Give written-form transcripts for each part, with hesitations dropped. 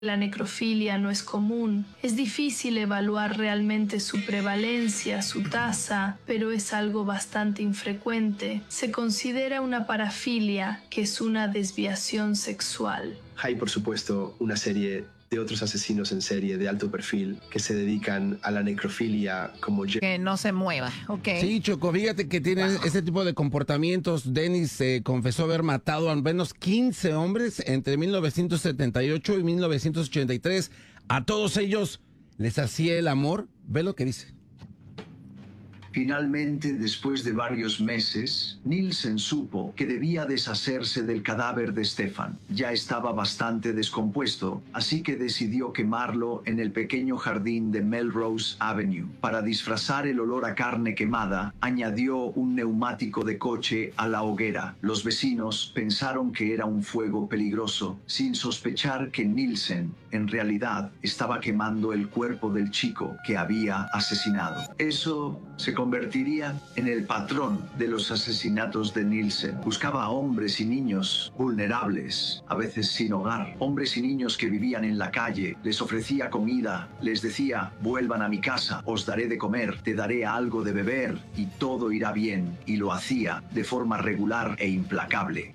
La necrofilia no es común. Es difícil evaluar realmente su prevalencia, su tasa, pero es algo bastante infrecuente. Se considera una parafilia, que es una desviación sexual. Hay, por supuesto, una serie de otros asesinos en serie de alto perfil que se dedican a la necrofilia como... Que no se mueva, ok. Sí, Choco, fíjate que tienen ese tipo de comportamientos. Dennis confesó haber matado al menos 15 hombres entre 1978 y 1983. A todos ellos les hacía el amor. Ve lo que dice. Finalmente, después de varios meses, Nielsen supo que debía deshacerse del cadáver de Stefan. Ya estaba bastante descompuesto, así que decidió quemarlo en el pequeño jardín de Melrose Avenue. Para disfrazar el olor a carne quemada, añadió un neumático de coche a la hoguera. Los vecinos pensaron que era un fuego peligroso, sin sospechar que Nielsen, en realidad, estaba quemando el cuerpo del chico que había asesinado. Eso se convertiría en el patrón de los asesinatos de Nielsen. Buscaba a hombres y niños vulnerables, a veces sin hogar, hombres y niños que vivían en la calle. Les ofrecía comida, les decía: vuelvan a mi casa, os daré de comer, te daré algo de beber y todo irá bien. Y lo hacía de forma regular e implacable.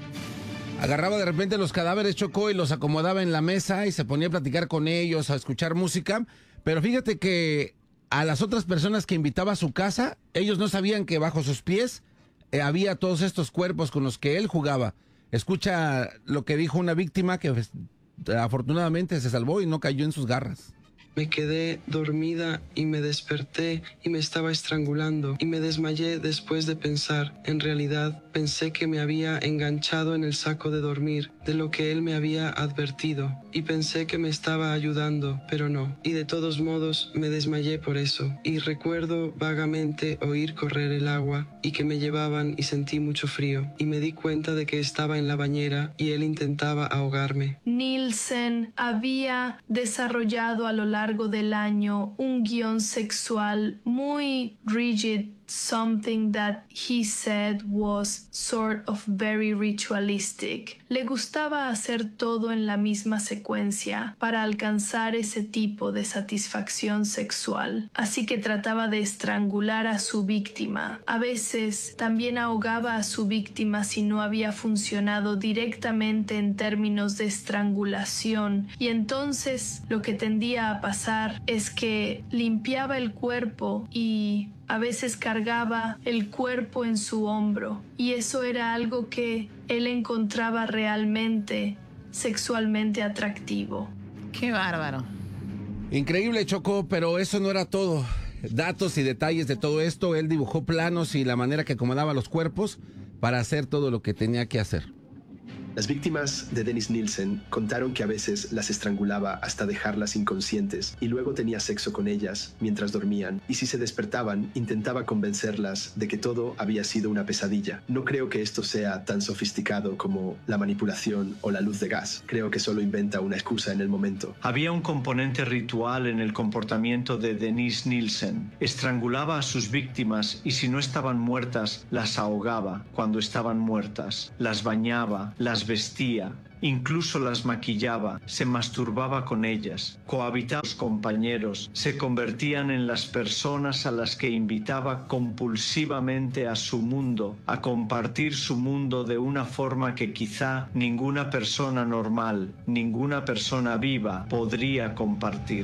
Agarraba de repente los cadáveres, Chocó, y los acomodaba en la mesa y se ponía a platicar con ellos, a escuchar música. Pero fíjate que a las otras personas que invitaba a su casa, ellos no sabían que bajo sus pies había todos estos cuerpos con los que él jugaba. Escucha lo que dijo una víctima que afortunadamente se salvó y no cayó en sus garras. Me quedé dormida y me desperté y me estaba estrangulando y me desmayé después de pensar. En realidad pensé que me había enganchado en el saco de dormir de lo que él me había advertido y pensé que me estaba ayudando, pero no. Y de todos modos me desmayé por eso. Y recuerdo vagamente oír correr el agua y que me llevaban y sentí mucho frío. Y me di cuenta de que estaba en la bañera y él intentaba ahogarme. Nielsen había desarrollado a lo largo del año un guión sexual muy rigid, something that he said was sort of very ritualistic. Le gustaba hacer todo en la misma secuencia para alcanzar ese tipo de satisfacción sexual. Así que trataba de estrangular a su víctima. A veces también ahogaba a su víctima si no había funcionado directamente en términos de estrangulación. Y entonces lo que tendía a pasar es que limpiaba el cuerpo y a veces cargaba el cuerpo en su hombro, y eso era algo que él encontraba realmente sexualmente atractivo. ¡Qué bárbaro! Increíble, Chocó, pero eso no era todo. Datos y detalles de todo esto, él dibujó planos y la manera que acomodaba los cuerpos para hacer todo lo que tenía que hacer. Las víctimas de Dennis Nielsen contaron que a veces las estrangulaba hasta dejarlas inconscientes y luego tenía sexo con ellas mientras dormían, y si se despertaban intentaba convencerlas de que todo había sido una pesadilla. No creo que esto sea tan sofisticado como la manipulación o la luz de gas. Creo que solo inventa una excusa en el momento. Había un componente ritual en el comportamiento de Dennis Nielsen. Estrangulaba a sus víctimas y si no estaban muertas, las ahogaba cuando estaban muertas, las bañaba, las vestía, incluso las maquillaba, se masturbaba con ellas, cohabitaba con los compañeros, se convertían en las personas a las que invitaba compulsivamente a su mundo, a compartir su mundo de una forma que quizá ninguna persona normal, ninguna persona viva podría compartir.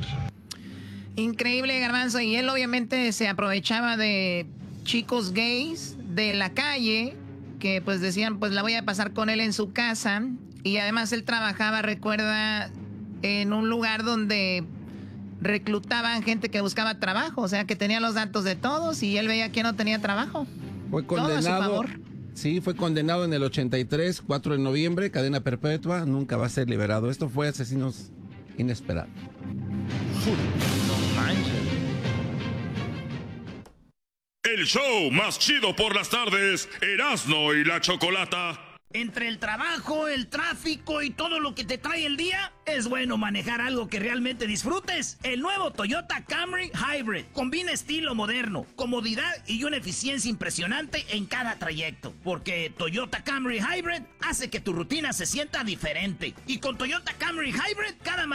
Increíble, Garbanzo, y él obviamente se aprovechaba de chicos gays de la calle que pues decían, pues la voy a pasar con él en su casa. Y además él trabajaba, recuerda, en un lugar donde reclutaban gente que buscaba trabajo, o sea que tenía los datos de todos y él veía que no tenía trabajo. Fue condenado. Todo a su favor. Sí, fue condenado en el 83, 4 de noviembre, cadena perpetua, nunca va a ser liberado. Esto fue asesinos inesperados. No manches. El show más chido por las tardes, Erasmo y la Chocolata. Entre el trabajo, el tráfico y todo lo que te trae el día, es bueno manejar algo que realmente disfrutes. El nuevo Toyota Camry Hybrid combina estilo moderno, comodidad y una eficiencia impresionante en cada trayecto. Porque Toyota Camry Hybrid hace que tu rutina se sienta diferente. Y con Toyota Camry Hybrid, cada